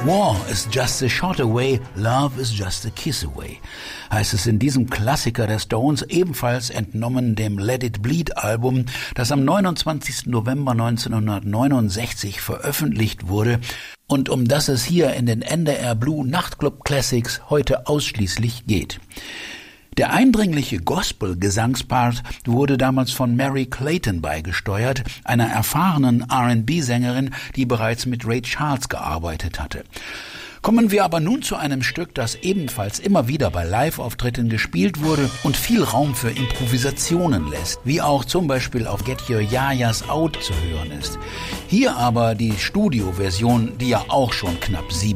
War is just a shot away, love is just a kiss away, heißt es in diesem Klassiker der Stones, ebenfalls entnommen dem Let It Bleed Album, das am 29. November 1969 veröffentlicht wurde und um das es hier in den NDR Blue Nachtclub Classics heute ausschließlich geht. Der eindringliche Gospel-Gesangspart wurde damals von Mary Clayton beigesteuert, einer erfahrenen R&B-Sängerin, die bereits mit Ray Charles gearbeitet hatte. Kommen wir aber nun zu einem Stück, das ebenfalls immer wieder bei Live-Auftritten gespielt wurde und viel Raum für Improvisationen lässt, wie auch zum Beispiel auf Get Your Yayas Out zu hören ist. Hier aber die Studioversion, die ja auch schon knapp 7